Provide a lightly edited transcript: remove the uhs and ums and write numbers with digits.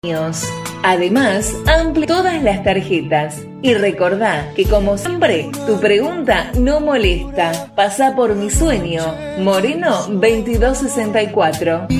Además, amplía todas las tarjetas. Y recordá que como siempre, tu pregunta no molesta. Pasá por Mi Sueño, Moreno 2264.